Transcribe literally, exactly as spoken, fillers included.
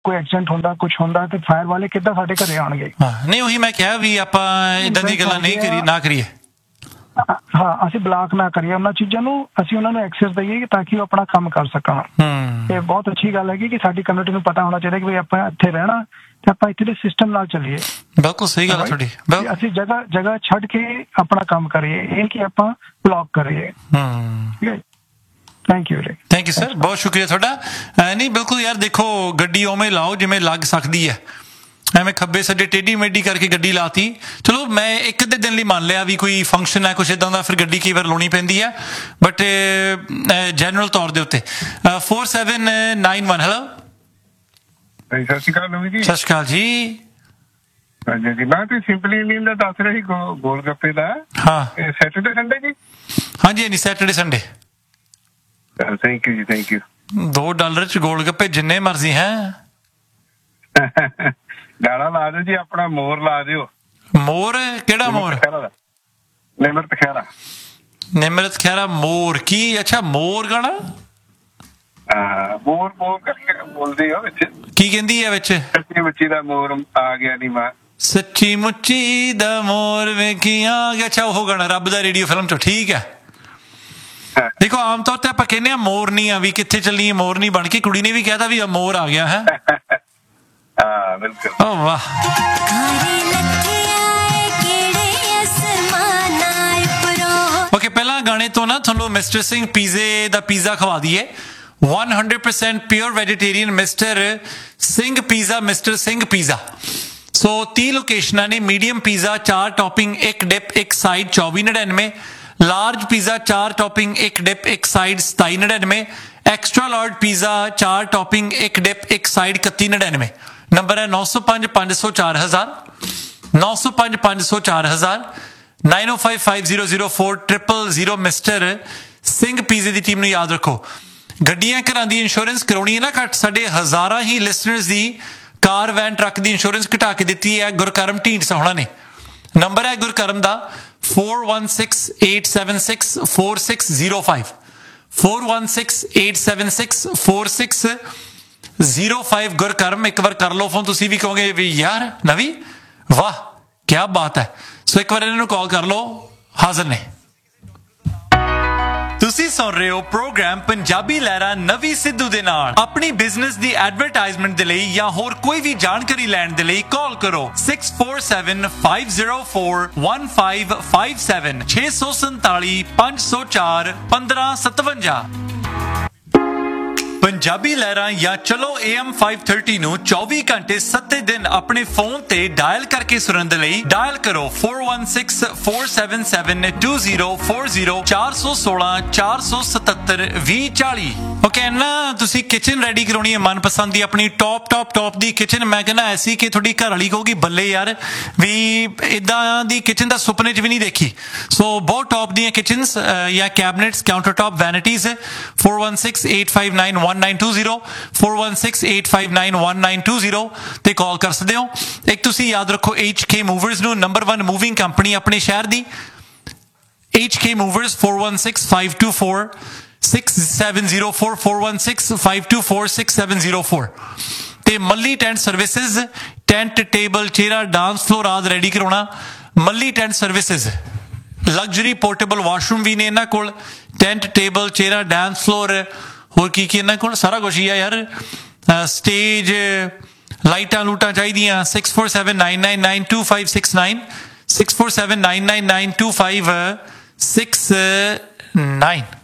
ਕੋਈ ਐਕਸੀਡੈਂਟ ਹੁੰਦਾ ਕੁਝ ਹੁੰਦਾ ਤੇ ਫਾਇਰ ਵਾਲੇ ਕਿੱਦਾਂ ਸਾਡੇ ਘਰੇ ਆਉਣਗੇ? ਨਹੀਂ ਉਹੀ ਮੈਂ ਕਿਹਾ ਵੀ ਆਪਾਂ ਇਦਾਂ ਦੀ ਗੱਲਾਂ ਨਹੀਂ ਕਰੀ ਨਾ ਕਰੀਏ। ਹਾਂ ਅਸੀਂ ਬਲਾਕ ਨਾ ਕਰੀਏ ਉਹਨਾਂ ਚੀਜ਼ਾਂ ਨੂੰ, ਅਸੀਂ ਉਹਨਾਂ ਨੂੰ ਐਕਸੈਸ ਦਈਏ ਤਾਂ ਕਿ ਉਹ ਆਪਣਾ ਕੰਮ ਕਰ ਸਕਣ। ਇਹ ਬਹੁਤ ਅੱਛੀ ਗੱਲ ਹੈਗੀ ਕਿ ਸਾਡੀ ਕਮਿਊਨਿਟੀ ਨੂੰ ਪਤਾ ਹੋਣਾ ਚਾਹੀਦਾ ਕਿ ਵੀ ਆਪਾਂ ਇੱਥੇ ਰਹਿਣਾ ਤੇ ਆਪਾਂ ਇੱਥੇ ਦੇ ਸਿਸਟਮ ਨਾਲ ਚੱਲੀਏ। ਬਿਲਕੁਲ ਸਹੀ ਗੱਲ ਹੈ ਤੁਹਾਡੀ। ਅਸੀਂ ਜਗ੍ਹਾ ਜਗ੍ਹਾ ਛੱਡ ਕੇ ਆਪਣਾ ਕੰਮ ਕਰੀਏ, ਇਹ ਕਿ ਆਪਾਂ ਬਲੌਕ ਕਰੀਏ। ਠੀਕ ਹੈ, thank you thank you sir, ਬਹੁਤ ਸ਼ੁਕਰੀਆ ਤੁਹਾਡਾ। ਨਹੀਂ ਬਿਲਕੁਲ ਯਾਰ ਦੇਖੋ ਗੱਡੀ ਉਵੇਂ ਲਾਓ ਜਿਵੇਂ ਲੱਗ ਸਕਦੀ ਹੈ, ਐਵੇਂ ਖੱਬੇ ਸੱਜੇ ਟੇਢੀ ਮੇਢੀ ਕਰਕੇ ਗੱਡੀ ਲਾਤੀ। ਚਲੋ ਮੈਂ ਇੱਕ ਅੱਧੇ ਦਿਨ ਲਈ ਮੰਨ ਲਿਆ ਵੀ ਕੋਈ ਫੰਕਸ਼ਨ ਹੈ ਕੁਛ ਇੱਦਾਂ ਦਾ, ਫਿਰ ਗੱਡੀ ਕਈ ਵਾਰ ਲਾਉਣੀ ਪੈਂਦੀ ਹੈ, ਬਟ ਜਨਰਲ ਤੌਰ ਦੇ ਉੱਤੇ four seven nine one hello ਸਤਿ ਸ਼੍ਰੀ ਅਕਾਲ ਨਵੀਂ ਜੀ। ਸਤਿ ਸ਼੍ਰੀ ਅਕਾਲ ਜੀ। ਹਾਂਜੀ ਜੀ, ਮੈਂ ਤੇ ਸਿੰਪਲੀ ਇੰਡੀਅਨ ਦਾ ਦੱਸ ਰਿਹਾ ਸੀ ਗੋਲ ਗੱਪੇ ਦਾ। ਹਾਂ ਸੈਟਰਡੇ ਸੰਡੇ ਜੀ? ਹਾਂਜੀ ਹਾਂਜੀ ਸੈਟਰਡੇ ਸੰਡੇ। ਥੈਂਕ ਯੂ ਜੀ, ਥੈਂਕ ਯੂ। ਦੋ ਡਾਲਰ ਚ ਗੋਲ ਗੱਪੇ ਜਿੰਨੇ ਮਰਜ਼ੀ ਹੈ। ਗਾਣਾ ਲਾ ਦਿਓ ਜੀ, ਆਪਣਾ ਮੋਰ ਲਾ ਦਿਓ। ਮੋਰ ਕਿਹੜਾ ਮੋਰ? ਨਿਮਰਤ ਖਹਿਰਾ। ਨਿਮਰਤ ਖਹਿਰਾ ਮੋਰ ਕੀ? ਅੱਛਾ ਮੋਰ ਗਾਣਾ। ਹਾਂ ਮੋਰ ਮੋਰ ਕਰਕੇ ਬੋਲਦੀ ਆ ਵਿੱਚ। ਕੀ ਕਹਿੰਦੀ ਹੈ ਵਿੱਚ? ਸੱਚੀ ਮੁੱਚੀ ਦਾ ਮੋਰ ਆ ਗਿਆ ਨੀ ਮਾਂ, ਸੱਚੀ ਮੁੱਚੀ ਦਾ ਮੋਰ ਵੇਖੀ ਆ ਗਿਆ। ਅੱਛਾ ਉਹ ਗਾਣਾ ਰੱਬ ਦਾ ਰੇਡੀਓ ਫਿਲਮ ਚੋਂ। ਠੀਕ ਹੈ। ਦੇਖੋ ਆਮ ਤੌਰ ਤੇ ਆਪਾਂ ਕਹਿੰਦੇ ਹਾਂ ਮੋਰਨੀ ਆ ਵੀ ਕਿੱਥੇ ਚੱਲੀਏ ਮੋਰਨੀ ਬਣ ਕੇ, ਕੁੜੀ ਨੇ ਵੀ ਕਹਿਤਾ ਵੀ ਮੋਰ ਆ ਗਿਆ ਹੈ। ਹਾਂ ਬਿਲਕੁਲ। ਓ ਵਾਹ। ਓਕੇ ਪਹਿਲਾਂ ਗਾਣੇ ਤੋਂ ਨਾ ਤੁਹਾਨੂੰ ਮਿਸਟਰ ਸਿੰਘ ਪੀਜ਼ੇ ਦਾ ਪੀਜ਼ਾ ਖਵਾ ਦਈਏ। one hundred percent pure vegetarian mister Singh pizza, mister Singh pizza. ਸੋ ਤੀਹ ਲੋਕੇਸ਼ਨਾਂ ਨੇ। ਮੀਡੀਅਮ ਪੀਜ਼ਾ ਚਾਰ ਟੌਪਿੰਗ ਇੱਕ ਡਿਪ ਇੱਕ ਸਾਈਡ ਚੌਵੀ ਨੜਿਨਵੇਂ। ਲਾਰਜ ਪੀਜ਼ਾ ਚਾਰ ਟੌਪਿੰਗ ਇੱਕ ਡਿਪ ਇੱਕ ਸਾਈਡ ਸਤਾਈ ਨੜਿਨਵੇਂ। ਐਕਸਟਰਾ ਲਾਰਜ ਪੀਜ਼ਾ ਚਾਰ ਟੌਪਿੰਗ ਇੱਕ ਡਿਪ ਇੱਕ ਸਾਈਡ ਇਕੱਤੀ ਨੜਿਨਵੇਂ। ਨੰਬਰ ਹੈ ਨੌ ਸੌ ਪੰਜ ਪੰਜ ਸੌ ਚਾਰ ਹਜ਼ਾਰ ਨੌ ਸੌ ਪੰਜ ਪੰਜ ਸੌ ਚਾਰ ਹਜ਼ਾਰ ਨਾਈਨ ਓ five five zero zero four triple zero. Mister Singh ਪੀਜ਼ੇ ਦੀ ਟੀਮ ਨੂੰ ਯਾਦ ਰੱਖੋ। ਗੱਡੀਆਂ ਘਰਾਂ ਦੀ ਇੰਸ਼ੋਰੈਂਸ ਕਰਾਉਣੀ ਹੈ ਨਾ ਘੱਟ, ਸਾਡੇ ਹਜ਼ਾਰਾਂ ਹੀ ਲਿਸਨਰਸ ਦੀ ਕਾਰ ਵੈਨ ਟਰੱਕ ਦੀ ਇੰਸ਼ੋਰੈਂਸ ਘਟਾ ਕੇ ਦਿੱਤੀ ਹੈ ਗੁਰਕਰਮ ਢੀਂਡਸਾ ਹੋਣਾ ਨੇ। ਨੰਬਰ ਹੈ ਗੁਰਕਰਮ ਦਾ four one six eight seven six four six zero five four one six eight seven six four six zero five। ਗੁਰਕਰਮ ਇੱਕ ਵਾਰ ਕਰ ਲਓ ਫੋਨ, ਤੁਸੀਂ ਵੀ ਕਹੋਗੇ ਵੀ ਯਾਰ ਨਵੀਂ ਵਾਹ ਕਿਆ ਬਾਤ ਹੈ। ਸੋ ਇੱਕ ਵਾਰ ਇਹਨਾਂ ਨੂੰ ਕਾਲ ਕਰ ਲਓ, ਹਾਜ਼ਰ ਨੇ। ਤੁਸੀਂ ਸੁਣ ਰਹੇ ਹੋ ਪ੍ਰੋਗਰਾਮ ਪੰਜਾਬੀ ਲਹਿਰਾਂ ਨਵੀਂ ਸਿੱਧੂ ਦੇ ਨਾਲ। ਆਪਣੀ ਬਿਜ਼ਨਸ ਦੀ ਐਡਵਰਟਾਈਜ਼ਮੈਂਟ ਦੇ ਲਈ ਜਾਂ ਹੋਰ ਕੋਈ ਵੀ ਜਾਣਕਾਰੀ ਲੈਣ ਦੇ ਲਈ ਕਾਲ ਕਰੋ six four seven five zero four one five five seven ਛੇ ਸੌ ਸੰਤਾਲੀ ਪੰਜ ਸੌ ਚਾਰ ਪੰਦਰਾਂ ਸਤਵੰਜਾ। ਪੰਜਾਬੀ ਲਹਿਰਾਂ ਜਾਂ ਚਲੋ A M five thirty ਨੂੰ ਚੌਵੀ ਘੰਟੇ ਸੱਤੇ ਦਿਨ ਆਪਣੇ ਫੋਨ ਤੇ ਡਾਇਲ ਕਰਕੇ ਸੁਣਨ ਦੇ ਲਈ ਡਾਇਲ ਕਰੋ four one six four seven seven two zero four zero ਚਾਰ ਸੌ ਸੋਲਾਂ ਚਾਰ ਸੌ ਸਤੱਤਰ ਵੀਹ ਚਾਲੀ। ਓਕੇ ਨਾ ਤੁਸੀਂ ਕਿਚਨ ਰੈਡੀ ਕਰਾਉਣੀ ਹੈ ਮਨਪਸੰਦ ਦੀ ਆਪਣੀ ਟੌਪ ਟੌਪ ਟੌਪ ਦੀ ਕਿਚਨ। ਮੈਂ ਕਹਿੰਦਾ ਐਸੀ ਕਿ ਤੁਹਾਡੀ ਘਰ ਵਾਲੀ ਕਹੂਗੀ ਬੱਲੇ ਯਾਰ ਵੀ ਇਦਾਂ ਦੀ ਕਿਚਨ ਦਾ ਸੁਪਨੇ 'ਚ ਵੀ ਨਹੀਂ ਦੇਖੀ। ਸੋ ਬਹੁਤ ਟੌਪ ਦੀਆਂ ਕਿਚਨਸ ਜਾਂ ਕੈਬਨਿਟਸ counter top ਵੈਨਿਟੀਜ਼ four one six eight five nine one nine two zero four one six eight five nine one nine two zero ਤੇ ਕਾਲ ਕਰ ਸਕਦੇ ਹੋ। ਇੱਕ ਤੁਸੀਂ ਯਾਦ ਰੱਖੋ H K Movers ਨੂੰ, ਨੰਬਰ one ਮੂਵਿੰਗ ਕੰਪਨੀ ਆਪਣੇ ਸ਼ਹਿਰ ਦੀ। H K Movers four one six five two four six seven zero four four one six five two four six seven zero four ਤੇ ਮੱਲੀ tent services, tent table ਚੇਅਰਾਂ dance floor ਆਦਿ ready ਕਰਾਉਣਾ। ਮੱਲੀ tent services luxury portable washroom ਵੀ ਨੇ ਇਹਨਾਂ ਕੋਲ, tent table ਚੇਅਰਾਂ dance floor, ਹੋਰ ਕੀ ਕੀ ਇਹਨਾਂ ਕੋਲ ਸਾਰਾ ਕੁਛ ਹੀ ਆ ਯਾਰ। ਸਟੇਜ ਲਾਈਟਾਂ ਲੂਟਾਂ ਚਾਹੀਦੀਆਂ six four seven nine nine nine two five six nine six four seven nine nine nine two five six nine।